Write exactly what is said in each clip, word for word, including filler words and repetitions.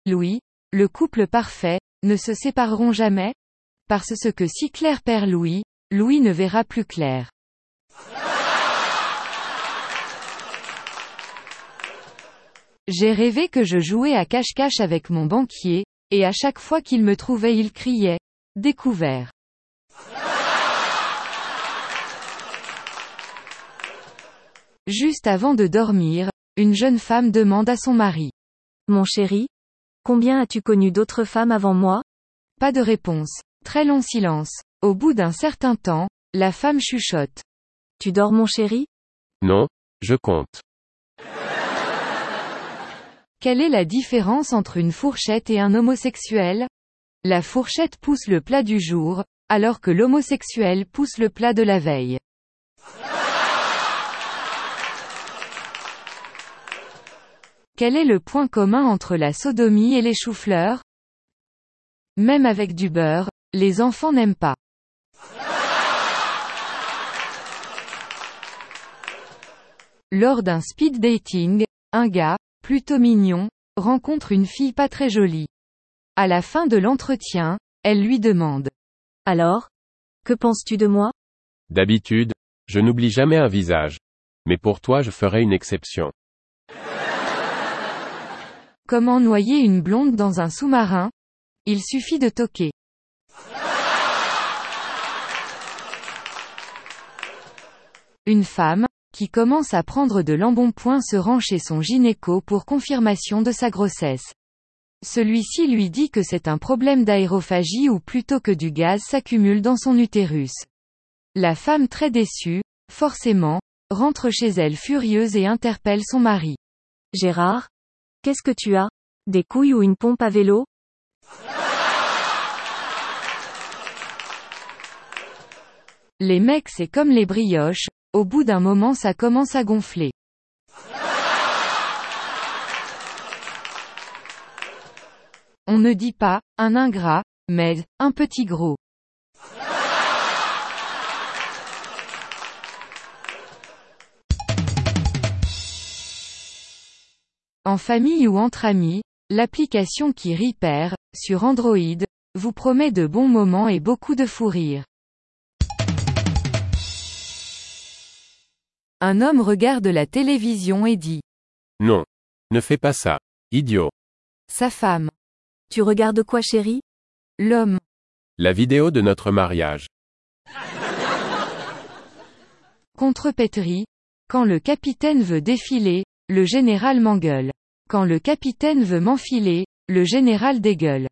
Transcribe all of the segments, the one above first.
Louis, le couple parfait, ne se sépareront jamais? Parce que si Claire perd Louis, Louis ne verra plus Claire. J'ai rêvé que je jouais à cache-cache avec mon banquier, et à chaque fois qu'il me trouvait il criait « Découvert ». Juste avant de dormir, une jeune femme demande à son mari. Mon chéri, combien as-tu connu d'autres femmes avant moi? Pas de réponse. Très long silence. Au bout d'un certain temps, la femme chuchote. Tu dors mon chéri? Non, je compte. Quelle est la différence entre une fourchette et un homosexuel? La fourchette pousse le plat du jour, alors que l'homosexuel pousse le plat de la veille. Quel est le point commun entre la sodomie et les choux-fleurs? Même avec du beurre, les enfants n'aiment pas. Lors d'un speed dating, un gars, plutôt mignon, rencontre une fille pas très jolie. À la fin de l'entretien, elle lui demande. Alors? Que penses-tu de moi? D'habitude, je n'oublie jamais un visage. Mais pour toi je ferai une exception. Comment noyer une blonde dans un sous-marin? Il suffit de toquer. Une femme, qui commence à prendre de l'embonpoint se rend chez son gynéco pour confirmation de sa grossesse. Celui-ci lui dit que c'est un problème d'aérophagie ou plutôt que du gaz s'accumule dans son utérus. La femme très déçue, forcément, rentre chez elle furieuse et interpelle son mari. Gérard? Qu'est-ce que tu as? Des couilles ou une pompe à vélo? Les mecs c'est comme les brioches, au bout d'un moment ça commence à gonfler. On ne dit pas, un ingrat, mais, un petit gros. En famille ou entre amis, l'application qui Repair, sur Android, vous promet de bons moments et beaucoup de fou rire. Un homme regarde la télévision et dit. Non. Ne fais pas ça. Idiot. Sa femme. Tu regardes quoi chérie? L'homme. La vidéo de notre mariage. Contrepétrie. Quand le capitaine veut défiler, le général m'engueule. Quand le capitaine veut m'enfiler, le général dégueule.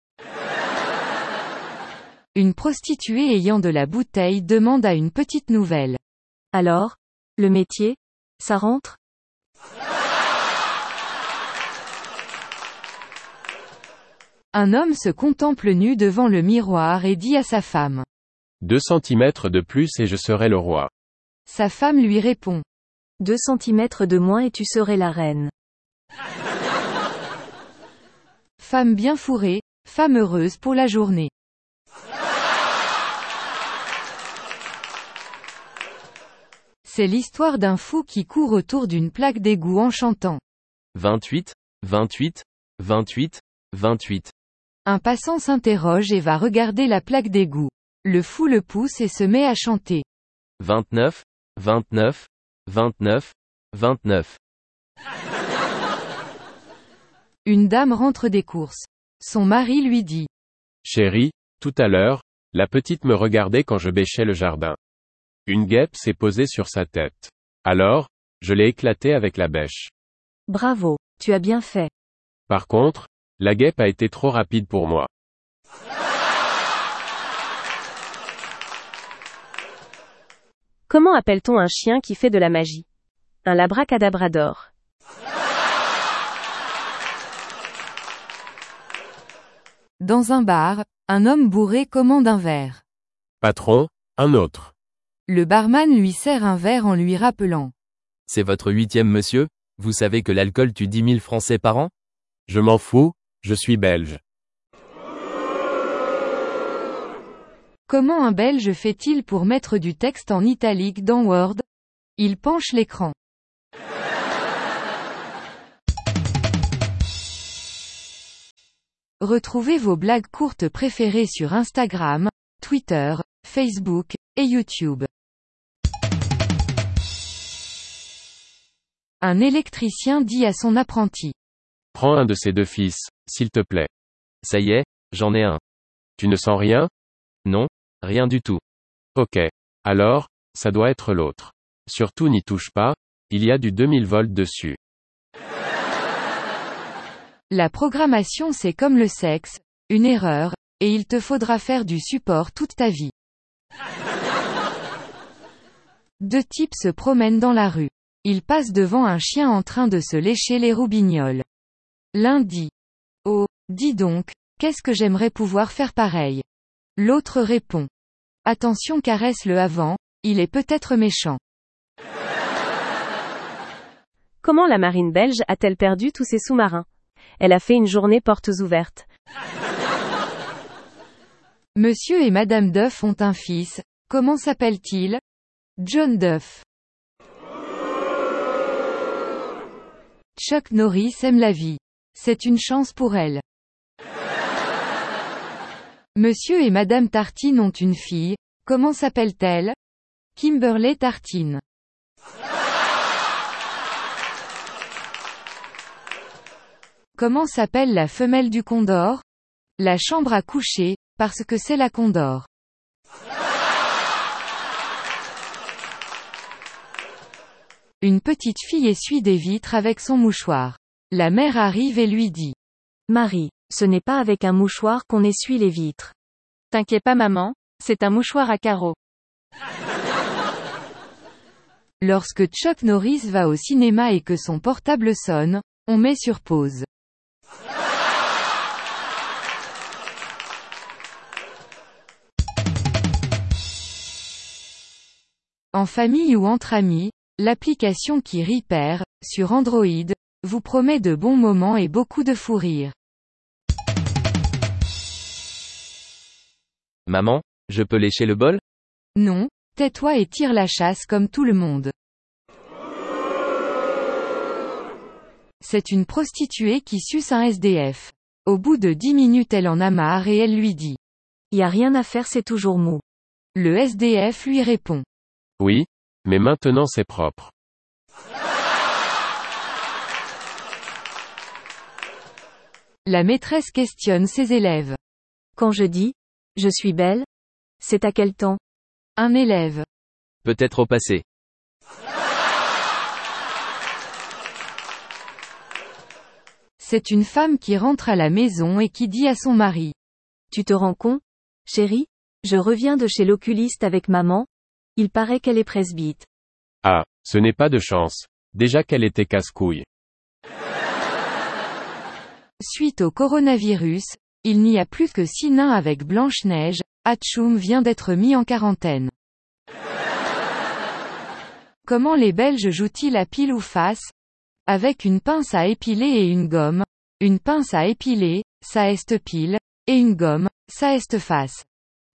Une prostituée ayant de la bouteille demande à une petite nouvelle. Alors? Le métier? Ça rentre? Un homme se contemple nu devant le miroir et dit à sa femme. Deux centimètres de plus et je serai le roi. Sa femme lui répond. Deux centimètres de moins et tu serais la reine. Femme bien fourrée, femme heureuse pour la journée. C'est l'histoire d'un fou qui court autour d'une plaque d'égout en chantant. vingt-huit, vingt-huit, vingt-huit, vingt-huit. Un passant s'interroge et va regarder la plaque d'égout. Le fou le pousse et se met à chanter. vingt-neuf, vingt-neuf, vingt-neuf, vingt-neuf. Une dame rentre des courses. Son mari lui dit. Chérie, tout à l'heure, la petite me regardait quand je bêchais le jardin. Une guêpe s'est posée sur sa tête. Alors, je l'ai éclatée avec la bêche. Bravo, tu as bien fait. Par contre, la guêpe a été trop rapide pour moi. Comment appelle-t-on un chien qui fait de la magie? Un labracadabrador. Dans un bar, un homme bourré commande un verre. Patron, un autre. Le barman lui sert un verre en lui rappelant. C'est votre huitième monsieur? Vous savez que l'alcool tue dix mille Français par an? Je m'en fous, je suis belge. Comment un Belge fait-il pour mettre du texte en italique dans Word? Il penche l'écran. Retrouvez vos blagues courtes préférées sur Instagram, Twitter, Facebook, et YouTube. Un électricien dit à son apprenti. Prends un de ces deux fils, s'il te plaît. Ça y est, j'en ai un. Tu ne sens rien? Non, rien du tout. Ok. Alors, ça doit être l'autre. Surtout n'y touche pas, il y a du deux mille volts dessus. La programmation c'est comme le sexe, une erreur, et il te faudra faire du support toute ta vie. Deux types se promènent dans la rue. Ils passent devant un chien en train de se lécher les roubignoles. L'un dit. Oh, dis donc, qu'est-ce que j'aimerais pouvoir faire pareil. L'autre répond. Attention caresse-le avant, il est peut-être méchant. Comment la marine belge a-t-elle perdu tous ses sous-marins? Elle a fait une journée portes ouvertes. Monsieur et Madame Duff ont un fils, comment s'appelle-t-il? John Duff. Chuck Norris aime la vie. C'est une chance pour elle. Monsieur et Madame Tartine ont une fille, comment s'appelle-t-elle? Kimberly Tartine. Comment s'appelle la femelle du condor? La chambre à coucher, parce que c'est la condor. Une petite fille essuie des vitres avec son mouchoir. La mère arrive et lui dit. Marie, ce n'est pas avec un mouchoir qu'on essuie les vitres. T'inquiète pas maman, c'est un mouchoir à carreaux. Lorsque Chuck Norris va au cinéma et que son portable sonne, on met sur pause. En famille ou entre amis, l'application qui Repair, sur Android, vous promet de bons moments et beaucoup de fou rire. Maman, je peux lécher le bol? Non, tais-toi et tire la chasse comme tout le monde. C'est une prostituée qui suce un S D F. Au bout de dix minutes elle en a marre et elle lui dit. Y a rien à faire, c'est toujours mou. Le S D F lui répond. Oui, mais maintenant c'est propre. La maîtresse questionne ses élèves. Quand je dis « je suis belle », c'est à quel temps? Un élève. Peut-être au passé. C'est une femme qui rentre à la maison et qui dit à son mari. Tu te rends compte, chérie? Je reviens de chez l'oculiste avec maman. Il paraît qu'elle est presbyte. Ah, ce n'est pas de chance. Déjà qu'elle était casse-couille. Suite au coronavirus, il n'y a plus que six nains avec Blanche-Neige. Hatchoum vient d'être mis en quarantaine. Comment les Belges jouent-ils à pile ou face? Avec une pince à épiler et une gomme. Une pince à épiler, ça est pile, et une gomme, ça est face.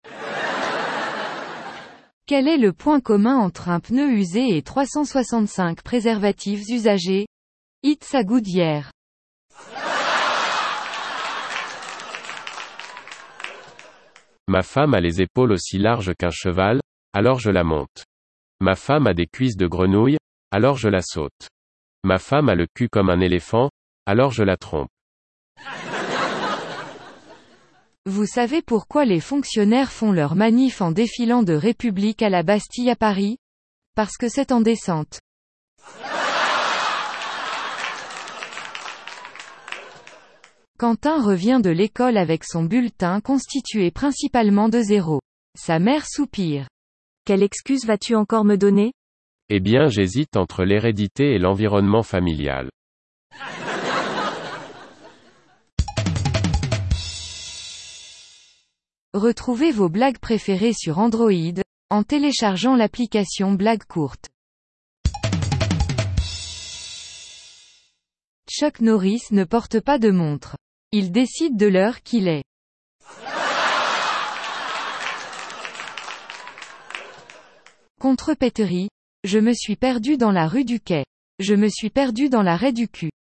Quel est le point commun entre un pneu usé et trois cent soixante-cinq préservatifs usagés? It's a good year. Ma femme a les épaules aussi larges qu'un cheval, alors je la monte. Ma femme a des cuisses de grenouille, alors je la saute. Ma femme a le cul comme un éléphant, alors je la trompe. Vous savez pourquoi les fonctionnaires font leur manif en défilant de République à la Bastille à Paris? Parce que c'est en descente. Quentin revient de l'école avec son bulletin constitué principalement de zéros. Sa mère soupire. Quelle excuse vas-tu encore me donner? Eh bien j'hésite entre l'hérédité et l'environnement familial. Retrouvez vos blagues préférées sur Android, en téléchargeant l'application Blagues courtes. Chuck Norris ne porte pas de montre. Il décide de l'heure qu'il est. Contrepéterie. Je me suis perdu dans la rue du Quai. Je me suis perdu dans l'arrêt du cul.